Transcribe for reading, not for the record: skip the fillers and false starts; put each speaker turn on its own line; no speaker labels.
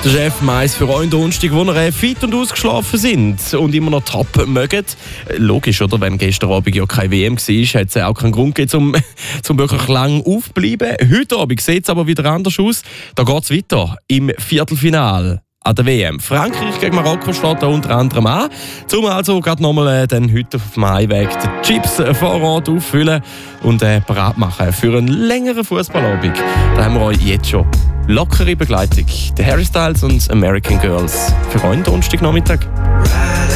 Der Chef Mais für euch Donnerstag, wo ihr fit und ausgeschlafen sind und immer noch top mögen. Logisch, oder? Wenn gestern Abend ja keine WM war, hat es auch keinen Grund gegeben, zum wirklich lang aufzubleiben. Heute Abend sieht es aber wieder anders aus. Da geht es weiter im Viertelfinale an der WM. Frankreich gegen Marokko steht da unter anderem an. Zum also gerade nochmal heute auf dem Heimweg die Chips-Vorrat auffüllen und bereit machen für einen längeren Fußballabend. Da haben wir euch jetzt schon lockere Begleitung. Die Harry Styles und American Girls für euch Donnerstagnachmittag.